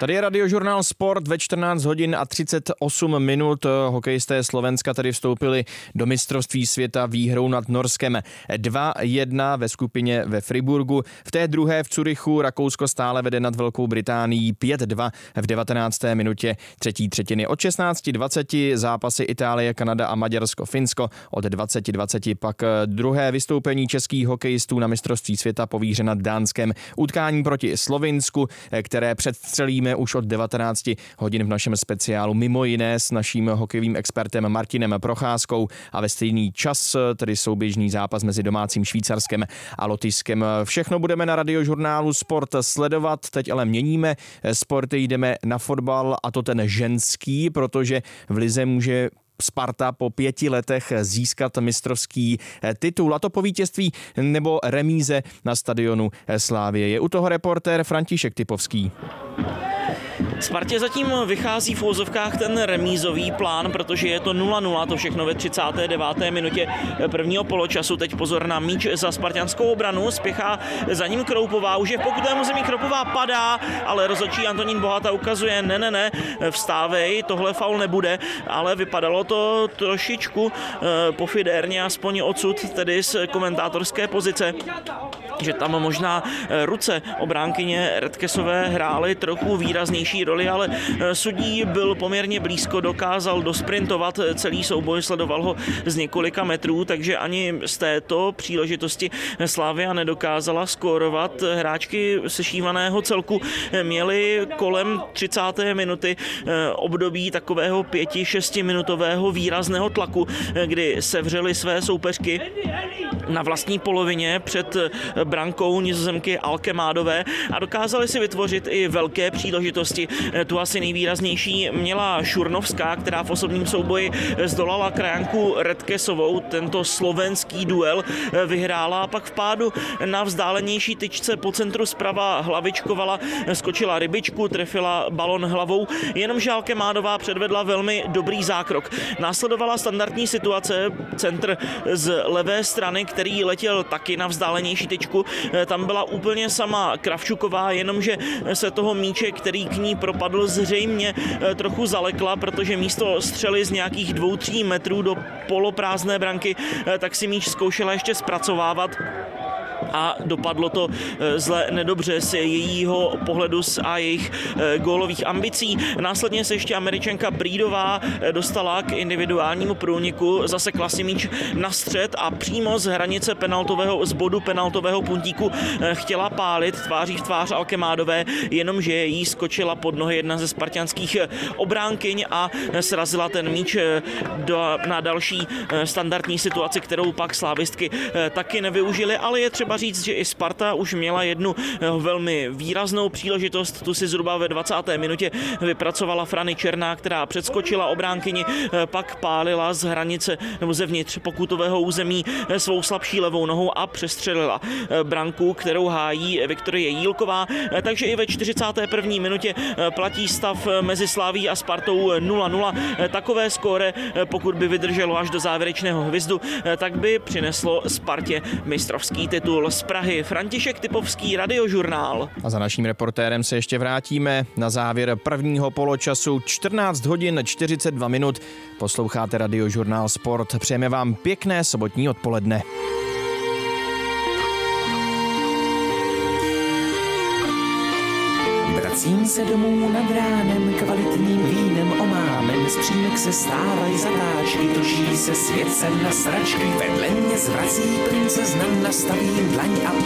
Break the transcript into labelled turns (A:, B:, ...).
A: Tady je Radiožurnál Sport ve 14 hodin a 38 minut. Hokejisté Slovenska tady vstoupili do mistrovství světa výhrou nad Norskem 2-1 ve skupině ve Friburgu. V té druhé v Curychu Rakousko stále vede nad Velkou Británií 5-2 v 19. minutě třetí třetiny. Od 16:20 zápasy Itálie, Kanada a Maďarsko, Finsko. Od 20:20 pak druhé vystoupení českých hokejistů na mistrovství světa po výhře nad Dánskem. Utkání proti Slovinsku, které předstřelíme už od 19 hodin v našem speciálu, mimo jiné s naším hokejovým expertem Martinem Procházkou, a ve stejný čas tedy souběžný zápas mezi domácím Švýcarskem a Lotyšskem. Všechno budeme na Radiožurnálu Sport sledovat. Teď ale měníme sport, jdeme na fotbal, a to ten ženský, protože v lize může Sparta po 5 letech získat mistrovský titul, a to po vítězství nebo remíze na stadionu Slavie. Je u toho reportér František Typovský.
B: Spartě zatím vychází v úvozovkách ten remízový plán, protože je to 0-0, to všechno ve 39. minutě prvního poločasu. Teď pozor na míč za spartanskou obranu, spěchá za ním Kroupová, už je v pokutovém území, Kroupová padá, ale rozhodčí Antonín Bohata ukazuje ne, vstávej, tohle faul nebude, ale vypadalo to trošičku pofidérně, aspoň odsud, tedy z komentátorské pozice, že tam možná ruce obránkyně Redkesové hrály trochu výraznější roli, ale sudí byl poměrně blízko, dokázal dosprintovat celý souboj, sledoval ho z několika metrů, takže ani z této příležitosti Slavia nedokázala skórovat. Hráčky sešívaného celku měly kolem 30. minuty období takového 5-6 minutového výrazného tlaku, kdy sevřeli své soupeřky na vlastní polovině před brankou Nizozemky Alkemádové a dokázali si vytvořit i velké příležitosti. Tu asi nejvýraznější měla Šurnovská, která v osobním souboji zdolala krajanku Redkesovou. Tento slovenský duel vyhrála, a pak v pádu na vzdálenější tyčce po centru zprava hlavičkovala, skočila rybičku, trefila balon hlavou, jenomže Alkemádová předvedla velmi dobrý zákrok. Následovala standardní situace, centr z levé strany, který letěl taky na vzdálenější tyčku. Tam byla úplně sama Kravčuková, jenomže se toho míče, který k ní propadl, zřejmě trochu zalekla, protože místo střely z nějakých 2-3 metrů do poloprázdné branky, tak si míč zkoušela ještě zpracovávat. A dopadlo to zle, nedobře z jejího pohledu a jejich gólových ambicí. Následně se ještě Američanka Breedová dostala k individuálnímu průniku, zasekla si míč na střed a přímo z hranice z bodu penaltového puntíku chtěla pálit tváří v tvář Alkemádové, jenomže jí skočila pod nohy jedna ze spartanských obránkyň a srazila ten míč na další standardní situaci, kterou pak slávistky taky nevyužili, ale je třeba říct, že i Sparta už měla jednu velmi výraznou příležitost, tu si zhruba ve 20. minutě vypracovala Frany Černá, která předskočila obránkyni, pak pálila z hranice nebo zevnitř pokutového území svou slabší levou nohou a přestřelila branku, kterou hájí Viktorie Jílková, takže i ve 41. minutě platí stav mezi Slavií a Spartou 0-0. Takové skóre, pokud by vydrželo až do závěrečného hvizdu, tak by přineslo Spartě mistrovský titul. Z Prahy František Typovský, Radiožurnál.
A: A za naším reportérem se ještě vrátíme na závěr prvního poločasu. 14 hodin 42 minut. Posloucháte Radiožurnál Sport. Přejeme vám pěkné sobotní odpoledne.
C: Vracím se domů nad ránem, kvalitním vínem omámen, z přímek se stávají zatáčky, točí se svět sem na sračky, vedle mě zvrací princezna, nastavím dlaň a